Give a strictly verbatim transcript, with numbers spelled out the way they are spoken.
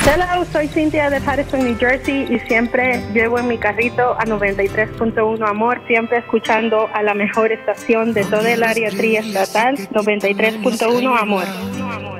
Hello, soy Cintia de Patterson, New Jersey y siempre llevo en mi carrito a noventa y tres punto uno Amor, siempre escuchando a la mejor estación de toda el área triestatal, noventa y tres punto uno Amor.